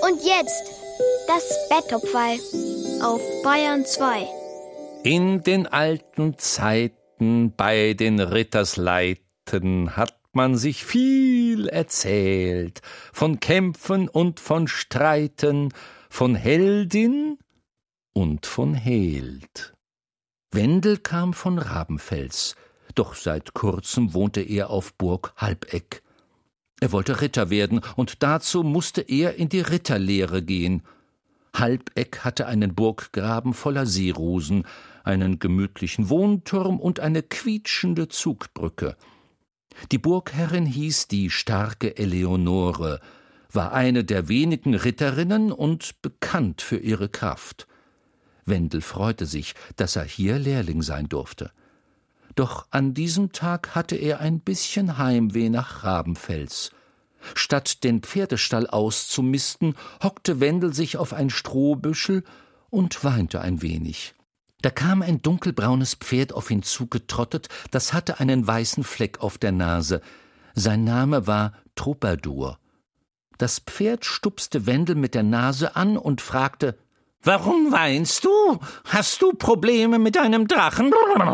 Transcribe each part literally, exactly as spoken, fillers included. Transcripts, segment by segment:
Und jetzt das Betthupferl auf Bayern zwei. In den alten Zeiten bei den Rittersleiten hat man sich viel erzählt, von Kämpfen und von Streiten, von Heldin und von Held. Wendel kam von Rabenfels, doch seit kurzem wohnte er auf Burg Halbeck. Er wollte Ritter werden, und dazu musste er in die Ritterlehre gehen. Halbeck hatte einen Burggraben voller Seerosen, einen gemütlichen Wohnturm und eine quietschende Zugbrücke. Die Burgherrin hieß die starke Eleonore, war eine der wenigen Ritterinnen und bekannt für ihre Kraft. Wendel freute sich, dass er hier Lehrling sein durfte. Doch an diesem Tag hatte er ein bisschen Heimweh nach Rabenfels. Statt den Pferdestall auszumisten, hockte Wendel sich auf ein Strohbüschel und weinte ein wenig. Da kam ein dunkelbraunes Pferd auf ihn zugetrottet, das hatte einen weißen Fleck auf der Nase. Sein Name war Troubadour. Das Pferd stupste Wendel mit der Nase an und fragte: »Warum weinst du? Hast du Probleme mit deinem Drachen?«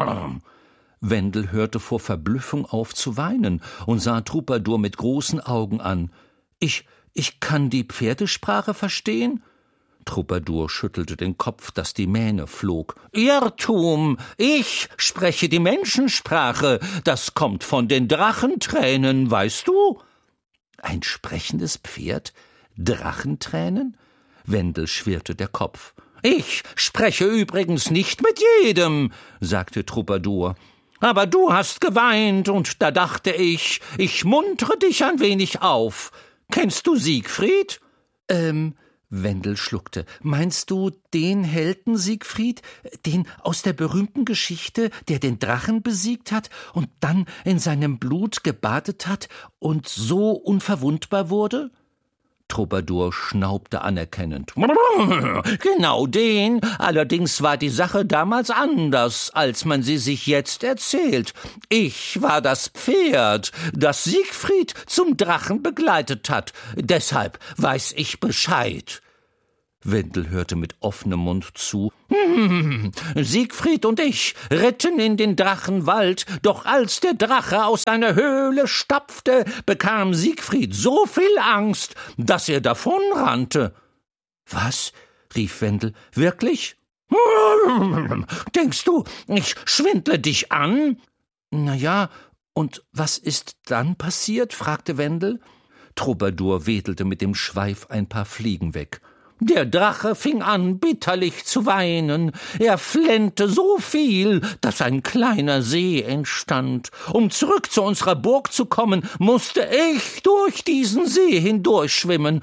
Wendel hörte vor Verblüffung auf zu weinen und sah Troubadour mit großen Augen an. »Ich, ich kann die Pferdesprache verstehen?« Troubadour schüttelte den Kopf, dass die Mähne flog. »Irrtum! Ich spreche die Menschensprache. Das kommt von den Drachentränen, weißt du?« »Ein sprechendes Pferd? Drachentränen?« Wendel schwirrte der Kopf. »Ich spreche übrigens nicht mit jedem«, sagte Troubadour. »Aber du hast geweint, und da dachte ich, ich muntere dich ein wenig auf. Kennst du Siegfried?« Ähm, Wendel schluckte. »Meinst du den Helden Siegfried, den aus der berühmten Geschichte, der den Drachen besiegt hat und dann in seinem Blut gebadet hat und so unverwundbar wurde?« Troubadour schnaubte anerkennend. »Genau den. Allerdings war die Sache damals anders, als man sie sich jetzt erzählt. Ich war das Pferd, das Siegfried zum Drachen begleitet hat. Deshalb weiß ich Bescheid.« Wendel hörte mit offenem Mund zu. Hm, Siegfried und ich ritten in den Drachenwald, doch als der Drache aus seiner Höhle stapfte, bekam Siegfried so viel Angst, dass er davonrannte. »Was?« rief Wendel. »Wirklich?« »Denkst du, ich schwindle dich an?« »Na ja, und was ist dann passiert?« fragte Wendel. Troubadour wedelte mit dem Schweif ein paar Fliegen weg. Der Drache fing an, bitterlich zu weinen. Er flennte so viel, dass ein kleiner See entstand. Um zurück zu unserer Burg zu kommen, musste ich durch diesen See hindurchschwimmen.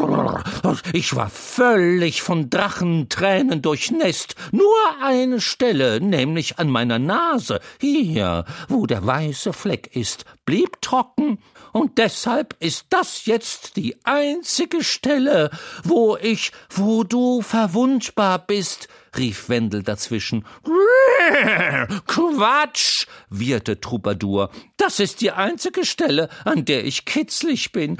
Ich war völlig von Drachentränen durchnässt. Nur eine Stelle, nämlich an meiner Nase, hier, wo der weiße Fleck ist, blieb trocken. Und deshalb ist das jetzt die einzige Stelle, wo ich, wo du verwundbar bist«, rief Wendel dazwischen. »Quatsch«, wieherte Troubadour. »Das ist die einzige Stelle, an der ich kitzlig bin.«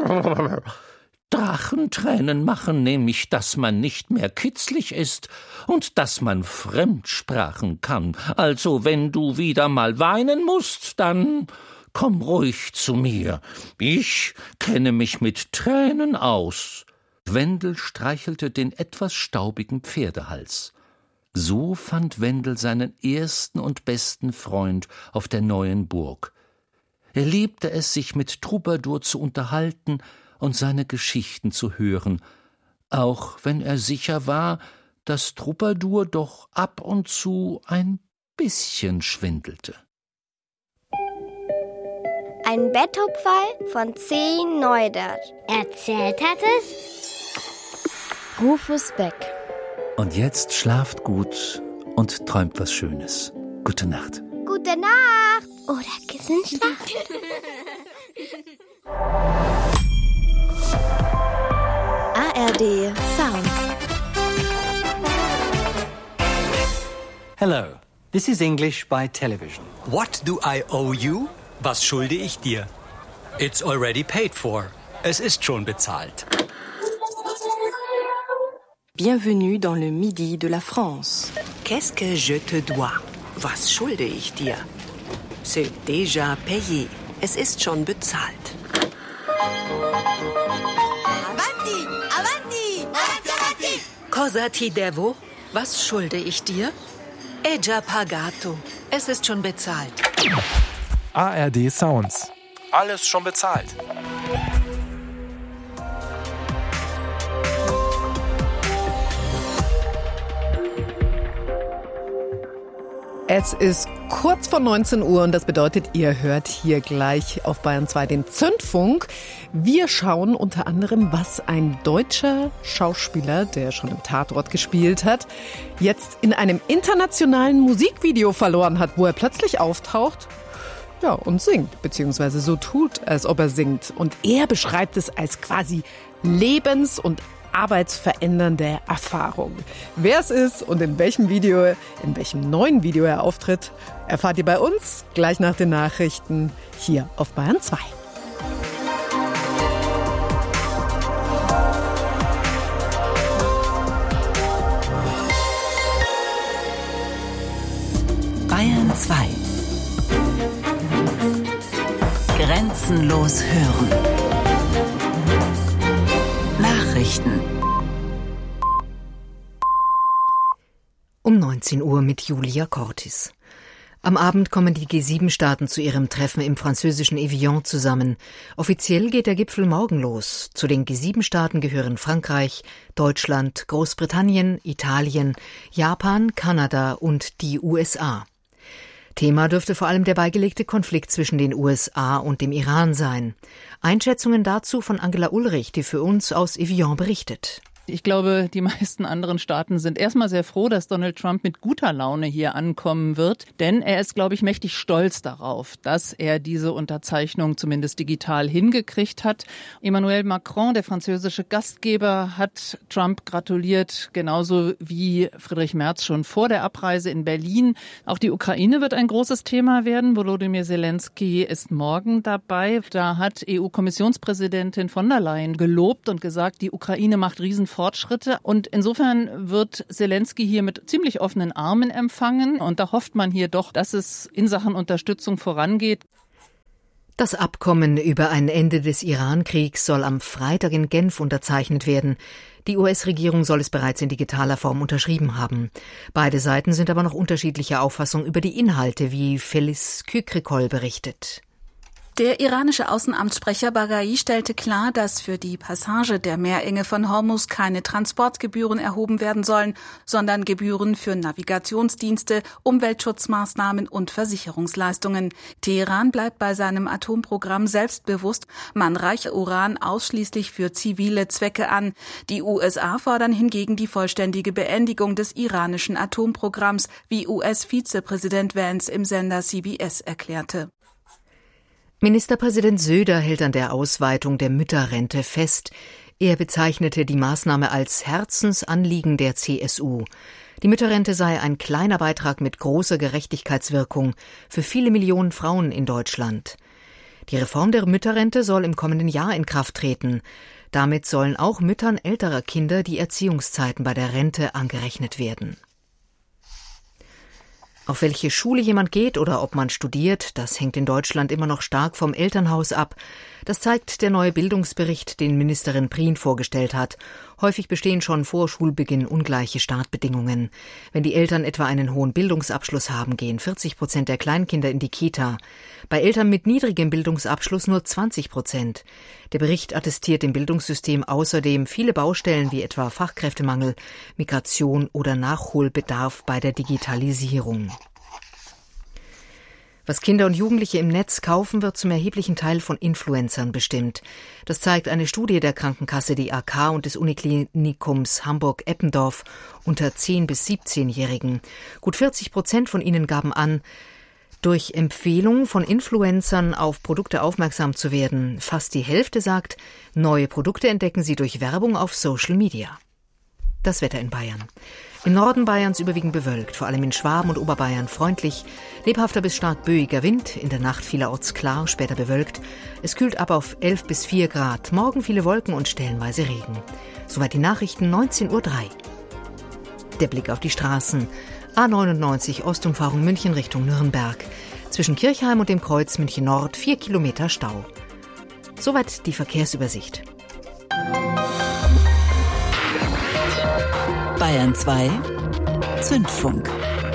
Drachentränen machen nämlich, dass man nicht mehr kitzlig ist und dass man Fremdsprachen kann. Also, wenn du wieder mal weinen musst, dann komm ruhig zu mir. Ich kenne mich mit Tränen aus.« Wendel streichelte den etwas staubigen Pferdehals. So fand Wendel seinen ersten und besten Freund auf der neuen Burg. Er liebte es, sich mit Troubadour zu unterhalten und seine Geschichten zu hören, auch wenn er sicher war, dass Troubadour doch ab und zu ein bisschen schwindelte. Ein Betthupferl von C. Neudert. Erzählt hat es Rufus Beck. Und jetzt schlaft gut und träumt was Schönes. Gute Nacht. Gute Nacht. Oder Kissenschlacht. A R D Sound. Hello, this is English by television. What do I owe you? Was schulde ich dir? It's already paid for. Es ist schon bezahlt. bienvenue dans le Midi de la France. Qu'est-ce que je te dois? Was schulde ich dir? C'est déjà payé. Es ist schon bezahlt. Avanti! Avanti! Avanti, avanti! Cosa ti devo? Was schulde ich dir? È già pagato. Es ist schon bezahlt. A R D Sounds. Alles schon bezahlt. Es ist kurz vor neunzehn Uhr und das bedeutet, ihr hört hier gleich auf Bayern zwei den Zündfunk. Wir schauen unter anderem, was ein deutscher Schauspieler, der schon im Tatort gespielt hat, jetzt in einem internationalen Musikvideo verloren hat, wo er plötzlich auftaucht, ja, und singt, beziehungsweise so tut, als ob er singt. Und er beschreibt es als quasi lebens- und arbeitsverändernde Erfahrung. Wer es ist und in welchem Video, in welchem neuen Video er auftritt, erfahrt ihr bei uns gleich nach den Nachrichten hier auf Bayern zwei. Bayern zwei. Grenzenlos hören. Nachrichten. Um neunzehn Uhr mit Julia Cortis. Am Abend kommen die G sieben Staaten zu ihrem Treffen im französischen Evian zusammen. Offiziell geht der Gipfel morgen los. Zu den G sieben Staaten gehören Frankreich, Deutschland, Großbritannien, Italien, Japan, Kanada und die U S A. Thema dürfte vor allem der beigelegte Konflikt zwischen den U S A und dem Iran sein. Einschätzungen dazu von Angela Ulrich, die für uns aus Evian berichtet. Ich glaube, die meisten anderen Staaten sind erstmal sehr froh, dass Donald Trump mit guter Laune hier ankommen wird. Denn er ist, glaube ich, mächtig stolz darauf, dass er diese Unterzeichnung zumindest digital hingekriegt hat. Emmanuel Macron, der französische Gastgeber, hat Trump gratuliert, genauso wie Friedrich Merz schon vor der Abreise in Berlin. Auch die Ukraine wird ein großes Thema werden. Volodymyr Zelensky ist morgen dabei. Da hat E U-Kommissionspräsidentin von der Leyen gelobt und gesagt, die Ukraine macht riesen Fortschritte. Und insofern wird Zelensky hier mit ziemlich offenen Armen empfangen. Und da hofft man hier doch, dass es in Sachen Unterstützung vorangeht. Das Abkommen über ein Ende des Iran-Kriegs soll am Freitag in Genf unterzeichnet werden. Die U S-Regierung soll es bereits in digitaler Form unterschrieben haben. Beide Seiten sind aber noch unterschiedlicher Auffassung über die Inhalte, wie Felice Kükrikol berichtet. Der iranische Außenamtssprecher Baghai stellte klar, dass für die Passage der Meerenge von Hormuz keine Transportgebühren erhoben werden sollen, sondern Gebühren für Navigationsdienste, Umweltschutzmaßnahmen und Versicherungsleistungen. Teheran bleibt bei seinem Atomprogramm selbstbewusst. Man reiche Uran ausschließlich für zivile Zwecke an. Die U S A fordern hingegen die vollständige Beendigung des iranischen Atomprogramms, wie U S-Vizepräsident Vance im Sender C B S erklärte. Ministerpräsident Söder hält an der Ausweitung der Mütterrente fest. Er bezeichnete die Maßnahme als Herzensanliegen der C S U. Die Mütterrente sei ein kleiner Beitrag mit großer Gerechtigkeitswirkung für viele Millionen Frauen in Deutschland. Die Reform der Mütterrente soll im kommenden Jahr in Kraft treten. Damit sollen auch Müttern älterer Kinder die Erziehungszeiten bei der Rente angerechnet werden. Auf welche Schule jemand geht oder ob man studiert, das hängt in Deutschland immer noch stark vom Elternhaus ab. Das zeigt der neue Bildungsbericht, den Ministerin Prien vorgestellt hat. Häufig bestehen schon vor Schulbeginn ungleiche Startbedingungen. Wenn die Eltern etwa einen hohen Bildungsabschluss haben, gehen vierzig Prozent der Kleinkinder in die Kita. Bei Eltern mit niedrigem Bildungsabschluss nur zwanzig Prozent. Der Bericht attestiert im Bildungssystem außerdem viele Baustellen wie etwa Fachkräftemangel, Migration oder Nachholbedarf bei der Digitalisierung. Was Kinder und Jugendliche im Netz kaufen, wird zum erheblichen Teil von Influencern bestimmt. Das zeigt eine Studie der Krankenkasse D A K und des Uniklinikums Hamburg-Eppendorf unter zehn- bis siebzehnjährigen. Gut vierzig Prozent von ihnen gaben an, durch Empfehlungen von Influencern auf Produkte aufmerksam zu werden. Fast die Hälfte sagt, neue Produkte entdecken sie durch Werbung auf Social Media. Das Wetter in Bayern. Im Norden Bayerns überwiegend bewölkt, vor allem in Schwaben und Oberbayern freundlich. Lebhafter bis stark böiger Wind, in der Nacht vielerorts klar, später bewölkt. Es kühlt ab auf elf bis vier Grad. Morgen viele Wolken und stellenweise Regen. Soweit die Nachrichten, neunzehn Uhr drei. Der Blick auf die Straßen. A neunundneunzig Ostumfahrung München Richtung Nürnberg. Zwischen Kirchheim und dem Kreuz München Nord vier Kilometer Stau. Soweit die Verkehrsübersicht. Bayern zwei Zündfunk.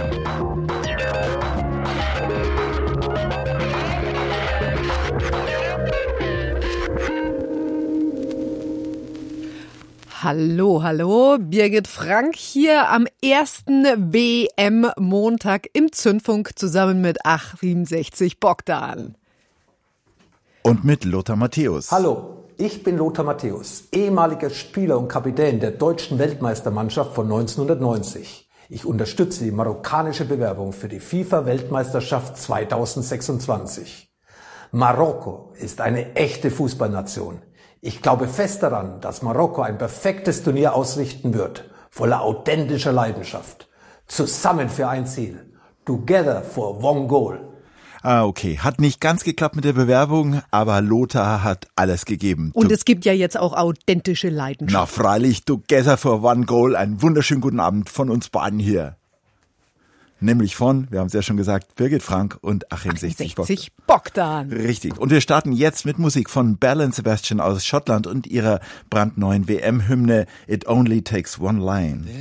Hallo, hallo, Birgit Frank hier am ersten W M-Montag im Zündfunk zusammen mit Achim sechzig Bogdan. Und mit Lothar Matthäus. Hallo, ich bin Lothar Matthäus, ehemaliger Spieler und Kapitän der deutschen Weltmeistermannschaft von neunzehnhundertneunzig. Ich unterstütze die marokkanische Bewerbung für die FIFA-Weltmeisterschaft zweitausendsechsundzwanzig. Marokko ist eine echte Fußballnation. Ich glaube fest daran, dass Marokko ein perfektes Turnier ausrichten wird, voller authentischer Leidenschaft. Zusammen für ein Ziel. Together for one goal. Ah, okay. Hat nicht ganz geklappt mit der Bewerbung, aber Lothar hat alles gegeben. Und es gibt ja jetzt auch authentische Leidenschaft. Na freilich, Together for one goal. Einen wunderschönen guten Abend von uns beiden hier. Nämlich von, wir haben es ja schon gesagt, Birgit Frank und Achim sechzig Bogdan. Richtig. Und wir starten jetzt mit Musik von Belle and Sebastian aus Schottland und ihrer brandneuen W M-Hymne It Only Takes One Line.